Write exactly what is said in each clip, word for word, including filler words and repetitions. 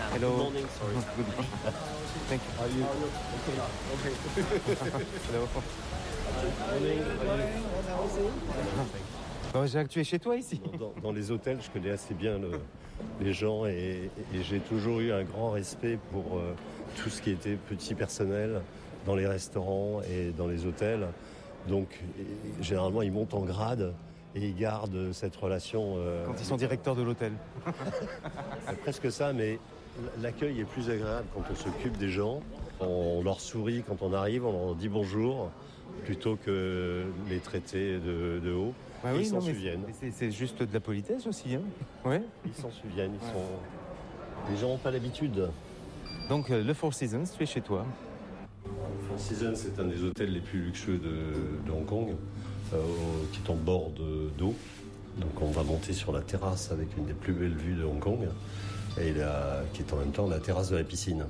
Hello. Good morning, sorry. Good morning. Thank you. Are you okay? Okay. Hello. Morning. Are you- Bon, Jacques, tu es chez toi ici? Dans, dans les hôtels, je connais assez bien le, les gens et, et j'ai toujours eu un grand respect pour euh, tout ce qui était petit personnel dans les restaurants et dans les hôtels. Donc, et, généralement, ils montent en grade et ils gardent cette relation. Euh, Quand ils sont directeurs de l'hôtel. C'est presque ça, mais l'accueil est plus agréable quand on s'occupe des gens. On leur sourit quand on arrive, on leur dit bonjour, plutôt que les traiter de, de haut. Bah ils oui, s'en non, mais souviennent. c'est, c'est juste de la politesse aussi, hein. Ouais. Ils s'en souviennent. Ils sont... Les gens n'ont pas l'habitude. Donc euh, le Four Seasons, tu es chez toi. Four Seasons, c'est un des hôtels les plus luxueux de, de Hong Kong, euh, qui est en bord de, d'eau. Donc on va monter sur la terrasse avec une des plus belles vues de Hong Kong, et la, qui est en même temps la terrasse de la piscine.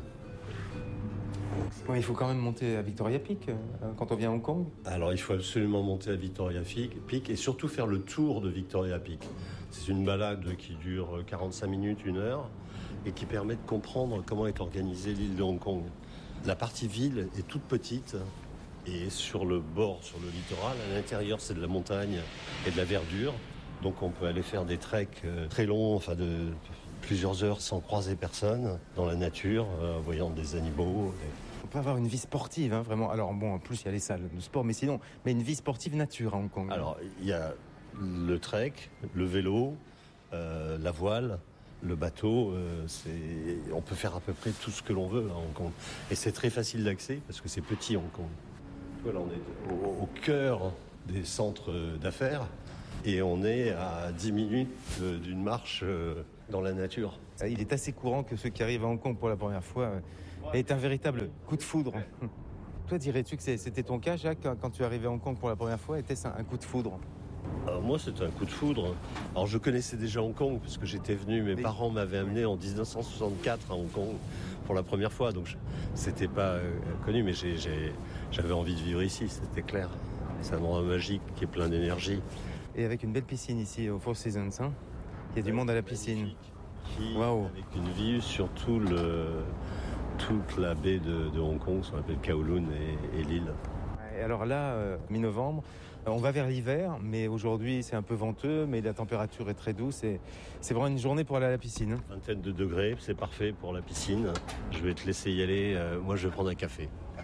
Ouais, il faut quand même monter à Victoria Peak euh, quand on vient à Hong Kong. Alors il faut absolument monter à Victoria Peak et surtout faire le tour de Victoria Peak. C'est une balade qui dure quarante-cinq minutes, une heure, et qui permet de comprendre comment est organisée l'île de Hong Kong. La partie ville est toute petite et sur le bord, sur le littoral, à l'intérieur c'est de la montagne et de la verdure. Donc on peut aller faire des treks très longs, enfin de plusieurs heures sans croiser personne dans la nature, euh, voyant des animaux. Des... On peut avoir une vie sportive, hein, vraiment. Alors bon, en plus il y a les salles de sport, mais sinon, mais une vie sportive nature à Hong Kong. Alors il y a le trek, le vélo, euh, la voile, le bateau. Euh, c'est... On peut faire à peu près tout ce que l'on veut à Hong Kong. Et c'est très facile d'accès parce que c'est petit Hong Kong. Voilà, on est au, au cœur des centres d'affaires. Et on est à dix minutes d'une marche dans la nature. Il est assez courant que ceux qui arrivent à Hong Kong pour la première fois aient un véritable coup de foudre. Toi, dirais-tu que c'était ton cas, Jacques, quand tu es arrivé à Hong Kong pour la première fois? Était-ce un coup de foudre? Alors moi, c'était un coup de foudre. Alors je connaissais déjà Hong Kong parce que j'étais venu, mes parents m'avaient amené en dix-neuf cent soixante-quatre à Hong Kong pour la première fois. Donc je, c'était pas euh, connu, mais j'ai, j'ai, j'avais envie de vivre ici, c'était clair. C'est un endroit magique qui est plein d'énergie. Et avec une belle piscine ici au Four Seasons, hein. Il y a du monde à la piscine. Qui, wow. Avec une vue sur tout le, toute la baie de, de Hong Kong, ce qu'on appelle Kowloon et, et l'île. Et alors là, euh, mi-novembre, on va vers l'hiver, mais aujourd'hui c'est un peu venteux, mais la température est très douce et c'est vraiment une journée pour aller à la piscine. Vingtaine de degrés, c'est parfait pour la piscine. Je vais te laisser y aller, euh, moi je vais prendre un café.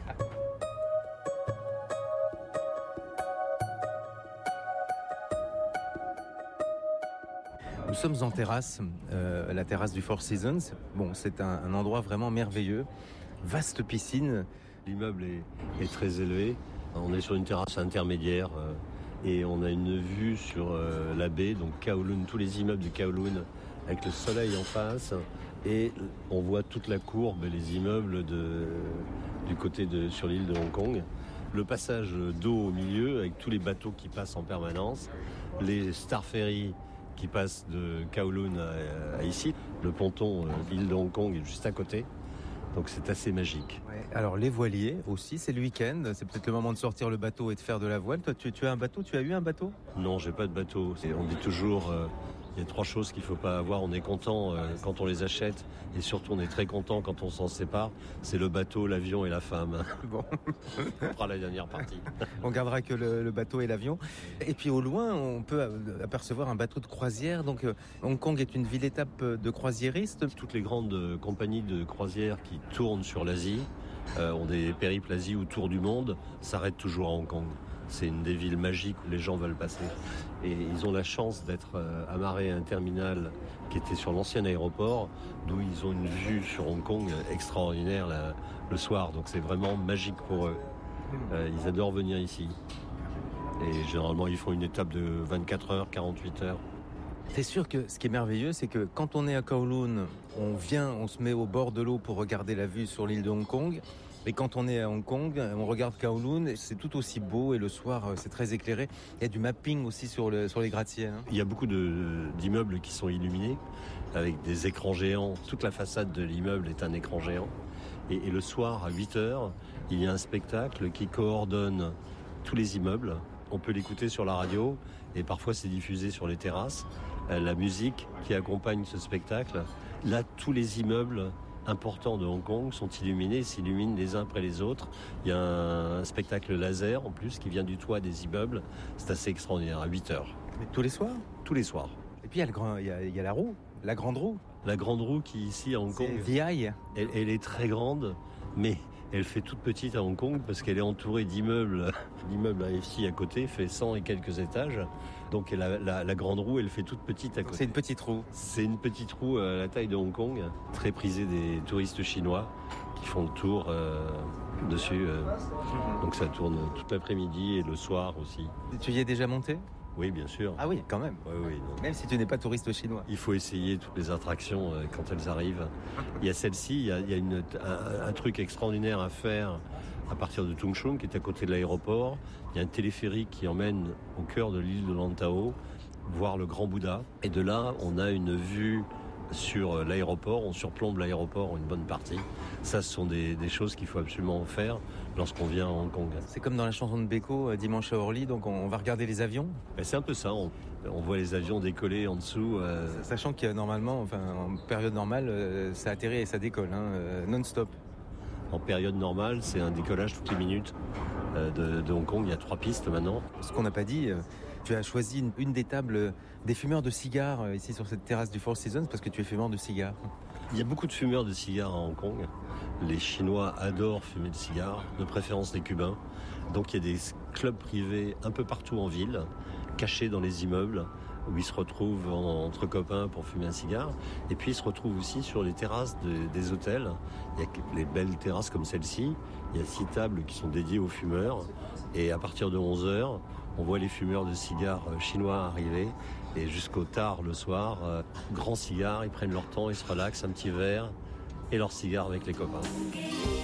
Nous sommes en terrasse, euh, la terrasse du Four Seasons. Bon, c'est un, un endroit vraiment merveilleux, vaste piscine. L'immeuble est, est très élevé. On est sur une terrasse intermédiaire euh, et on a une vue sur euh, la baie, donc Kowloon, tous les immeubles du Kowloon avec le soleil en face, et on voit toute la courbe et les immeubles de, du côté de sur l'île de Hong Kong. Le passage d'eau au milieu avec tous les bateaux qui passent en permanence, les Star Ferry qui passent de Kowloon à, à ici. Le ponton euh, l'île de Hong Kong est juste à côté. Donc c'est assez magique. Ouais. Alors les voiliers aussi, c'est le week-end. C'est peut-être le moment de sortir le bateau et de faire de la voile. Toi, tu, tu as un bateau? Tu as eu un bateau? Non, j'ai pas de bateau. C'est, on dit toujours, euh, il y a trois choses qu'il faut pas avoir. On est content euh, quand on les achète, et surtout on est très content quand on s'en sépare. C'est le bateau, l'avion et la femme. Bon, On fera la dernière partie. on gardera que le, le bateau et l'avion. Et puis au loin, on peut apercevoir un bateau de croisière. Donc euh, Hong Kong est une ville-étape de croisiéristes. Toutes les grandes compagnies de croisière qui tournent sur l'Asie, euh, ont des périples Asie ou tour du monde, s'arrêtent toujours à Hong Kong. C'est une des villes magiques où les gens veulent passer. Et ils ont la chance d'être euh, amarrés à un terminal qui était sur l'ancien aéroport, d'où ils ont une vue sur Hong Kong extraordinaire la, le soir. Donc c'est vraiment magique pour eux. Euh, ils adorent venir ici. Et généralement, ils font une étape de vingt-quatre heures, quarante-huit heures. C'est sûr que ce qui est merveilleux, c'est que quand on est à Kowloon, on vient, on se met au bord de l'eau pour regarder la vue sur l'île de Hong Kong. Et quand on est à Hong Kong, on regarde Kowloon, c'est tout aussi beau et le soir, c'est très éclairé. Il y a du mapping aussi sur, le, sur les gratte-ciels. Hein. Il y a beaucoup de, d'immeubles qui sont illuminés avec des écrans géants. Toute la façade de l'immeuble est un écran géant. Et, et le soir, à huit heures, il y a un spectacle qui coordonne tous les immeubles. On peut l'écouter sur la radio et parfois c'est diffusé sur les terrasses. euh, la musique qui accompagne ce spectacle. Là, tous les immeubles importants de Hong Kong sont illuminés, s'illuminent les uns après les autres. Il y a un, un spectacle laser en plus qui vient du toit des immeubles. C'est assez extraordinaire, à huit heures. Mais tous les soirs? Tous les soirs. Et puis il y a, le grand, il y a, il y a la roue, la grande roue. La grande roue qui ici à Hong Kong, C'est V I. elle, elle est très grande, mais elle fait toute petite à Hong Kong parce qu'elle est entourée d'immeubles. L'immeuble A F C à côté fait cent et quelques étages. Donc la, la, la grande roue, elle fait toute petite à côté. C'est une petite roue. C'est une petite roue à la taille de Hong Kong, très prisée des touristes chinois qui font le tour euh, dessus. Euh. Donc ça tourne toute l'après-midi et le soir aussi. Tu y es déjà monté? Oui, bien sûr. Ah oui, quand même. Oui, oui, non. Même si tu n'es pas touriste chinois. Il faut essayer toutes les attractions euh, quand elles arrivent. Il y a celle-ci, il y a, il y a une, un, un truc extraordinaire à faire à partir de Tung Chung, qui est à côté de l'aéroport. Il y a un téléphérique qui emmène au cœur de l'île de Lantau, voir le Grand Bouddha. Et de là, on a une vue sur l'aéroport, on surplombe l'aéroport une bonne partie. Ça, ce sont des, des choses qu'il faut absolument faire lorsqu'on vient à Hong Kong. C'est comme dans la chanson de Beko, euh, Dimanche à Orly, donc on, on va regarder les avions. Ben, c'est un peu ça, on, on voit les avions décoller en dessous. Euh... Sachant que normalement, enfin, en période normale, euh, ça atterrit et ça décolle, hein, euh, non-stop. En période normale, c'est un décollage toutes les minutes euh, de, de Hong Kong. Il y a trois pistes maintenant. Ce qu'on n'a pas dit, euh, tu as choisi une, une des tables euh, des fumeurs de cigares euh, ici sur cette terrasse du Four Seasons parce que tu es fumeur de cigares. Il y a beaucoup de fumeurs de cigares à Hong Kong. Les Chinois adorent fumer de cigares, de préférence les Cubains. Donc il y a des clubs privés un peu partout en ville, cachés dans les immeubles, où ils se retrouvent en, entre copains pour fumer un cigare. Et puis ils se retrouvent aussi sur les terrasses de, des hôtels. Il y a les belles terrasses comme celle-ci. Il y a six tables qui sont dédiées aux fumeurs. Et à partir de onze heures, on voit les fumeurs de cigares chinois arriver. Et jusqu'au tard le soir, euh, grands cigares, ils prennent leur temps, ils se relaxent, un petit verre et leur cigare avec les copains.